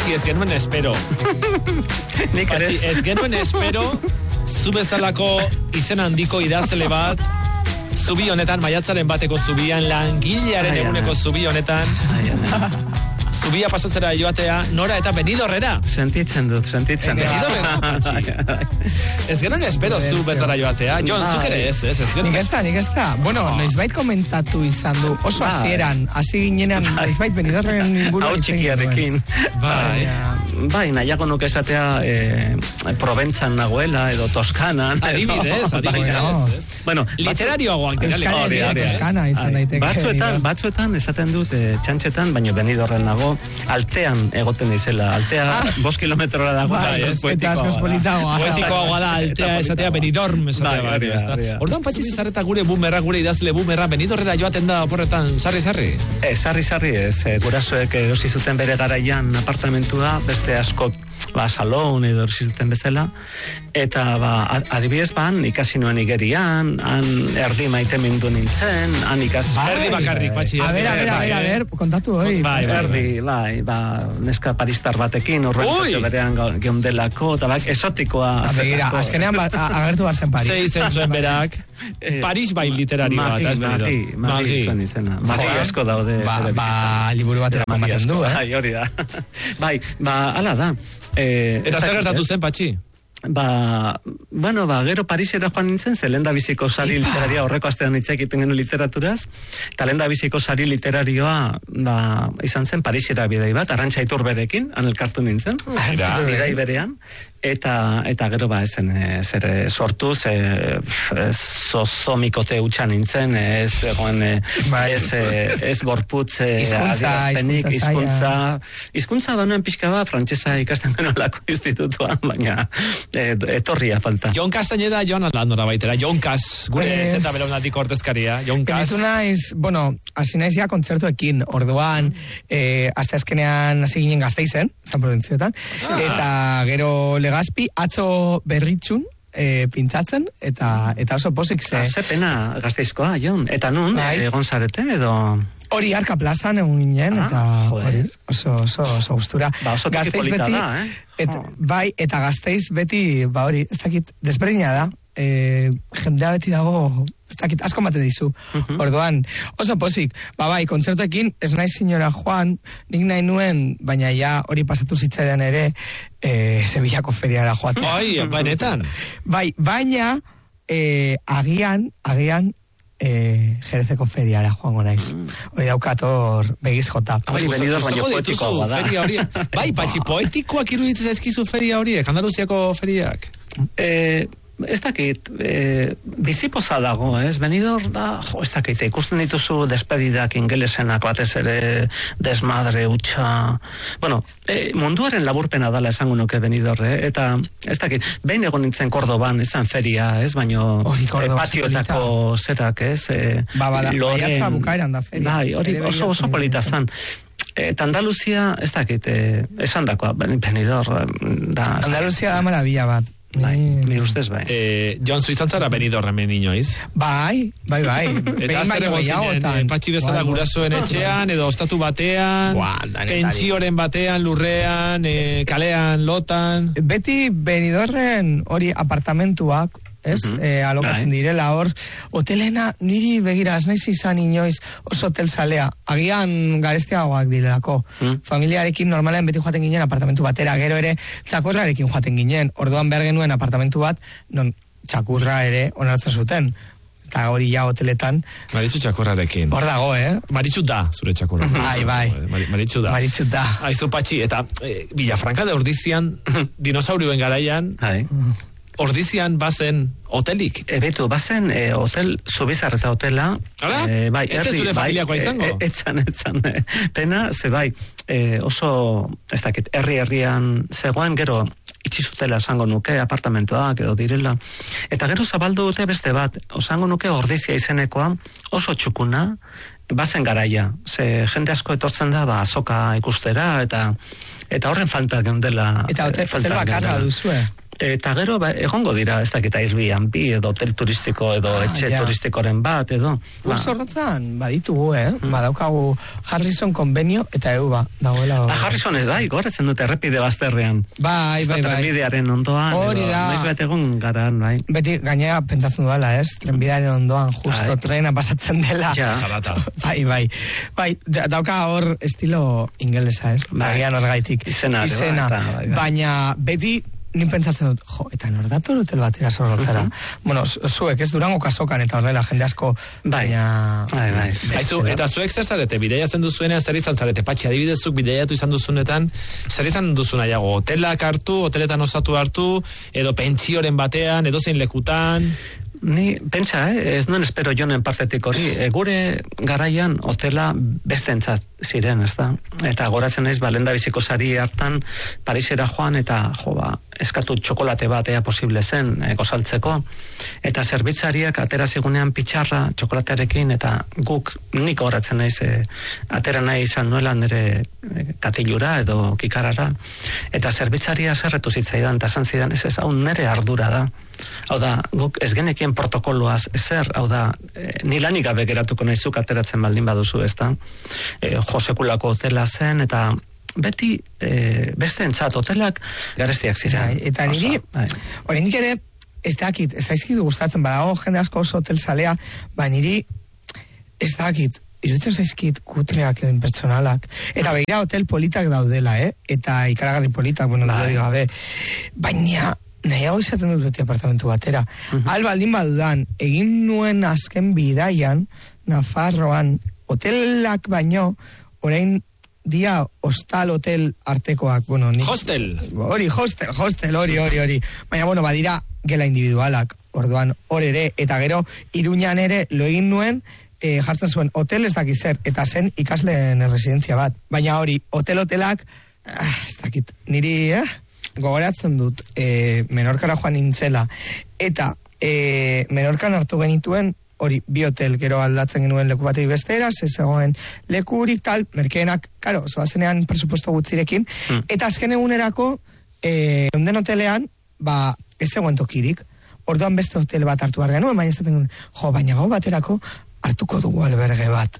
Patxi, ez genuen espero. Patxi, ez genuen espero, zu bezalako izen handiko idazle bat, zubi honetan, maiatzaren bateko zubian, langilearen eguneko zubi honetan, zubia pasatzera joatea, nora eta Benidorrera. Sentitzen dut. Benidorrera, Patxi. Ez genuen espero zu bertara joatea. Jon, zuk ere ez genuen. Nik ez da. Bueno, noizbait komentatu izan du. Oso hasieran, hasi ginean, noizbait Benidorren inguru. Hau txikiarekin. Bai, nahiago nuke esatea Proventzan nagoela, edo Toskanan. Adibidez. Bueno, literarioagoan. Toskana izan daiteke. Batzuetan esaten dut txantxetan, baina Benidorren nago, altean egoten izela. Altea 5 kilometrora dago. Eta askoz politagoa. Poetikoagoa da, altea esatea Benidorm esatea. Orduan Patxi Bizarreta gure boomerra, gure idazle boomerra, Benidorrera joaten da oporretan sarri-sarri? Sarri-sarri ez. Gurasoek erosi zuten bere garaian apartamentua, beste asko salon edo erosi zuten bezala. Eta adibidez ikasi nuen Igerian, han erdi maite mindu nintzen, han ikasi... Erdi bakarrik, Patxi. A ver, kontatu hori. Erdi, neska paristar batekin, urbanizazio berean geundelako, eta esotikoa. Begira, azkenean agertu bazen Paris. Zei zen zuen berak, Paris bai literario bat. Magi zuen izena. Magi asko daude. Liburu batera komaten du, hori da. Bai, ala da. Eta zer gertatu zen, Patxi? Gero Parisera joan nintzen, ze lehendabiziko sari literaria horreko astean hitz egiten genuen literaturaz, eta lehendabiziko sari literarioa izan zen Parisera bidai bat, Arantxa Iturberekin, han elkartu nintzen, bidai berean, eta gero ezen zer sortu, zozomikote utxan nintzen, ez gorputz adierazpenik, hizkuntza banuen pixka bat, frantsesa ikasten genolako institutuan, baina etorria falta. Jon Castañeda, Joan Alandora baitera. Jon Cas, gure zeta belaunatik ordezkaria. Jon Cas. Genitu naiz, hasi naiz ya kontzertuekin, orduan, azte azkenean hasi ginen Gasteizen, San Prudentzioetan, eta gero Legazpi, atzo Berritxun, pintzatzen, eta oso posik ze... Ze pena Gasteizkoa, Jon. Eta nun, egon zarete, edo... Hori Arka plazan egun ginen, eta oso gustura. Oso toki polita da, Bai, eta Gasteiz beti, hori, ez dakit, desberdina da, jendea beti dago, ez dakit, asko mate dizu. Orduan, oso posik, bai, kontzertuekin, ez nahi Signora Juan, nik nahi nuen, baina ja hori pasatu zitzaidan ere, Sevillako feriara joatea. Bai, bainetan. Bai, baina, agian, Jerezeko feriara joango naiz. Hori daukator begiz jota. Hori Benidorm baino poetikoa da. Bai, Patxi, poetikoak iruditzen zaizkizu feria horiek, Andaluziako feriak? Ez dakit, bizipoza dago, ez? Benidorm da, ez dakit, ikusten dituzu despedidak ingelesenak batez ere desmadre, utxa... munduaren laburpena dala esango nuke Benidorm, eta ez dakit, behin egon nintzen Kordoban, ezan feria, ez? Baino, patioetako zerak, ez? Baiatza bukaeran da feria. Bai, hori oso polita zan. Eta Andaluzia, ez dakit, esan dakoa, Benidorm da... Andaluzia da maravilla bat. Ni ustez bai. Jon, zu izan zara Benidormen inoiz? Bai. Eta azter egon zinen, Patxi bezala gurasoen etxean, edo ostatu batean, pentsioren batean, lurrean, kalean, lotan... Beti Benidorren hori apartamentuak, ez? Alokatzen direla hor. Hotelena niri begira, ez naiz izan inoiz oso hotel salea. Agian garestiagoak direlako. Familiarekin normalean beti joaten ginen apartamentu batera. Gero ere txakurrarekin joaten ginen. Orduan behar genuen apartamentu bat, non txakurra ere onartzen zuten. Eta hori ja hoteletan. Maritxu txakurrarekin. Hor dago, Maritxu da, zure txakurra. Bai. Maritxu da. Aizu, Patxi, eta Villafranca de Ordizian, dinosaurioen garaian, Ordizian bazen hotelik? Betu, bazen hotel, Zubizarreta hotela. Bai, ez zure familiakoa izango? Etzan. Pena, ze bai, oso, ez dakit, herrian zegoen, gero, itxizutela esango nuke, apartamentuak edo direla. Eta gero zabaldu dute beste bat, osango nuke Ordizia izenekoa, oso txukuna, bazen garaia. Ze jende asko etortzen da, azoka ikustera, eta horren falta geundela. Eta hotel bakarra duzue? Eta gero, egongo dira, ez dakita Airbnb edo hotel turistiko edo etxe turistikoren bat, edo. Zorrotzan, baditugu, badaukagu Harrison konbenio eta EUBA, dagoela. Harrison ez da, goratzen dute errepide bazterrean. Bai. Trenbidearen ondoan, hori da. Noiz bat egon garan, bai. Beti, gainera, pentsatzen duela, trenbidearen ondoan, justo trena pasatzen dela. Salata. Bai, dauka hor estilo ingelesa, bagian horgaitik. Izena. Baina, beti, nin pentsatzen dut, eta nor dator hotel batera Zorrotzara. Bueno, zuek ez Durango kasokan eta horrela jende asko, baina... Bai. Eta zuek zer zarete, bideiatzen duzuenean zer izan zarete, patxi, adibidezuk bideiatu izan duzunetan, zer izan duzu nahiago, hotelak hartu, hoteletan osatu hartu, edo pentsioren batean, edo zein lekutan... Ni, pentsa, ez nuen espero jonen partetik hori, gure garaian hotela bestentzat ziren, ez da? Eta goratzen naiz, lenda biziko sari hartan Parisera joan eta, eskatu txokolate bat ea posible zen, gozaltzeko, eta zerbitzariak atera zigunean pitxarra txokolatearekin, eta guk, nik goratzen naiz, atera nahi izan nuela nire katilura edo kikarara, eta zerbitzaria zerretu zitzaidan, eta esan zidan, ez hau nire ardura da. Hau da, guk ez genekien protokoloaz ezer, hau da, ni lanik gabe geratuko naizuk ateratzen baldin baduzu, ez da? Josekulako hotela zen, eta beti beste entzat hotelak garestiak ziren. Eta niri, oraindik ere, ez dakit, ez zaizkidu gustatzen, badago jende asko oso hotel salea, niri, ez dakit, iruditzen zaizkit kutreak edo impertsonalak. Eta begira hotel politak daudela, eta ikaragarri politak, dut gabe, baina nahiago izaten dut beti apartamentu batera. Albaldin badudan, egin nuen azken bidaian, Nafarroan, hotelak baino, orain dia hostal hotel artekoak. Hostel! Hostel, hori. Baina, badira gela individualak, orduan, hor ere, eta gero, Iruñan ere, lo egin nuen, jartzen zuen, hotel ez dakit zer, eta zen ikasleen residentzia bat. Baina hori, hotelak, ez dakit, niri, gogoratzen dut, Menorkara joan nintzela, eta Menorkan hartu genituen, hori, bi hotel, gero aldatzen genuen leku batek bestera, zegoen lekurik tal, merkeenak, karo, zoazenean presupuesto gutzirekin, eta azken egunerako, onden hotelean, ez zegoen tokirik, orduan beste hotel bat hartu behar genuen, baina ez zaten baina gau baterako, hartuko dugu alberge bat.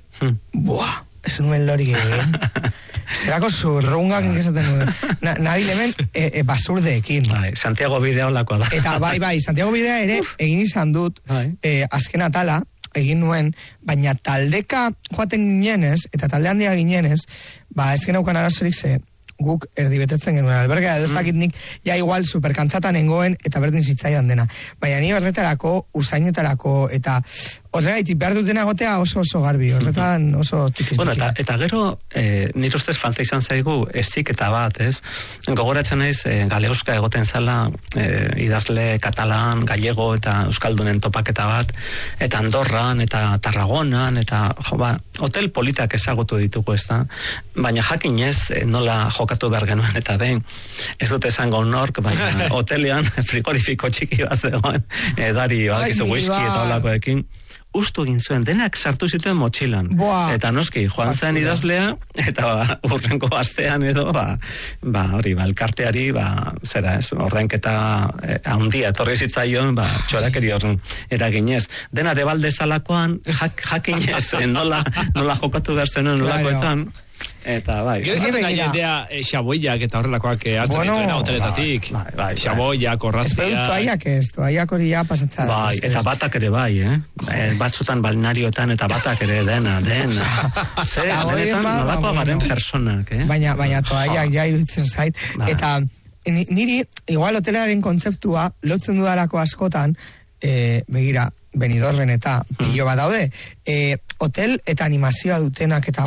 Ez nuen lori egin. Zerako zurrungak ingezaten nuen. Nabil hemen basurdeekin. Santiago Bidea olako da. Eta bai, Santiago Bidea ere egin izan dut, azken atala, egin nuen, baina taldeka joaten ginenez, eta talde handia ginenez, ez genaukan arazorik ze guk erdibetetzen genuen albergea, edo ez dakit nik ja igual superkantzatan nengoen eta berdin zitzaidan dena. Baina ni horretarako, usainetarako, eta horregaitik behar dutena gotea oso garbi, horretan oso tikiz. Eta gero, nire ustez falta izan zaigu eziketa bat, ez? Gogoratzen naiz, Galeuska egoten zala, idazle katalan, gallego eta euskaldunen topaketa bat, eta Andorran, eta Tarragonan, eta hotel politak ezagutu ditugu, ez da? Baina jakin ez, nola jokatu behar genuen eta behin. Ez dute esango nork, baina hotelean frigorifiko txiki bat zegoen, edari, whisky eta olakoekin. Ustu egin zuen, denak sartu zituen motxilan. Eta noski, joan zen idazlea, eta urrenko astean edo, hori, elkarteari, zera ez, horrenketa handia, etorri zitzaion, txorakeri horren eraginez. Dena debalde zalakoan, jakinez, nola jokatu behar zenuen nolakoetan. Eta gero izaten nahi idea xaboiak eta horrelakoak hartzen dituena hoteletatik. Xaboiak, orrazia. Toaiak hori ja pasatzea. Eta batak ere batzutan balnarioetan eta batak ere dena. Benetan nolako garen personak. Baina toaiak ja iruditzen zait. Eta niri, igual hotelaren kontzeptua, lotzen dudalako askotan, begira, Benidorren eta pilo bat daude, hotel eta animazioa dutenak eta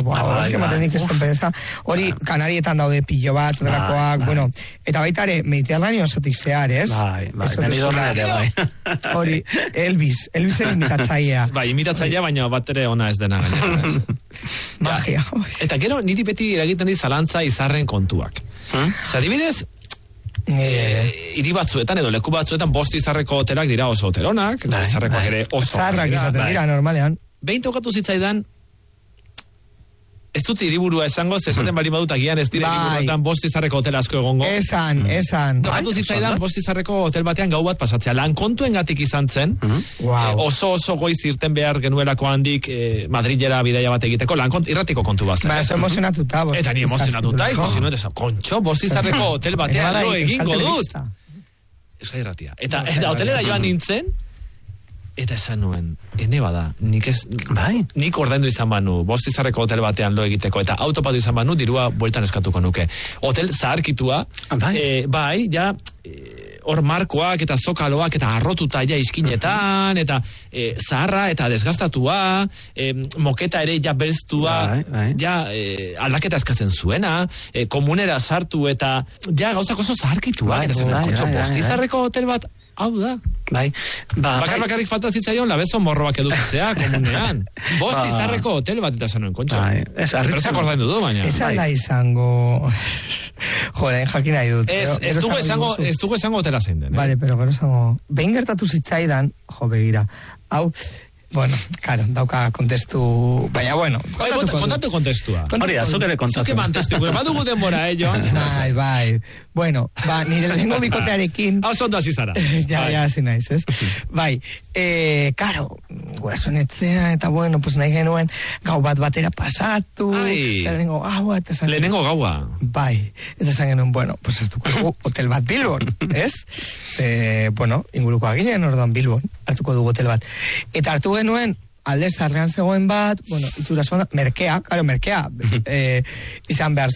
hori Kanarietan daude pilo bat, eta baita ere Mediterraneo osotik zehar, ez? Benidorren ere bai. Hori, Elvisen imitatzailea. Imitatzailea, baina bat ere ona ez dena gainera. Magia. Eta gero, niri beti eragiten di zalantza izarren kontuak. Zadibidez, hiri batzuetan edo leku batzuetan 5 izarreko hotelak dira oso hotelonak, izarrekoak ere oso zarrak izaten dira normalean. Behin tokatu zitzaidan Ez dut hiriburua esango, esaten bali badut agian ez dire hiriburuetan 5 izarreko hotel asko egongo. Esan. Tokatu zitzaidan 5 izarreko hotel batean gau bat pasatzea. Lan kontuengatik izan zen, oso goiz irten behar genuelako handik Madrilera bidaia bat egiteko, irratiko kontu bat zen. Ba, eso emozionatuta. Eta ni emozionatuta, ikusi nuen, kontxo, 5 izarreko hotel batean lo egingo dut. Ez gai irratia. Eta hotelera joan nintzen, eta esan nuen, ene bada, nik ordaindu izan banu, 5 izarreko hotel batean lo egiteko, eta autopatu izan banu, dirua bueltan eskatuko nuke. Hotel zaharkitua, ja, hor markoak eta zokaloak eta arrotuta ja iskinetan, eta zaharra eta desgastatua, moketa ere ja belztua, ja aldaketa eskatzen zuena, komunera sartu eta ja gauzak oso zaharkituak, eta zen, kontxo, 5 izarreko hotel bat, hau da. Bakarrik falta zitzaion labezo morroak edukitzea komunean. 5 izarreko hotel bat eta zanuen, kontxo. Enpresak ordaindu du, baina. Ez alda izango... Jore, jakin nahi dut. Ez dugu esango hotela zein den. Vale, pero gero esango... Behin gertatu zitzaidan, jo, begira, hau... Bueno, claro, dauka kontestu... Baina, bueno... Kontatu kontestua. Hori da, zuk ere kontatu. Zuke mantestu, badugu denbora, Jon? Bai. Bueno, nire lehenko bikotearekin... Hau zonda zizara. Ja, hasi naiz, ez? Bai, karo, gurasonetzea, eta bueno, pues nahi genuen gau bat batera pasatu... Lehenengo gaua, eta esan... Lehenengo gaua. Bai, eta esan genuen, bueno, pues hartuko dugu hotel bat Bilbon, ez? Ze, bueno, inguruko aginen orduan Bilbon, hartuko dugu hotel bat. Eta hartu genuen, alde zarrean zegoen bat, bueno, itxura zona, merkea, izan behar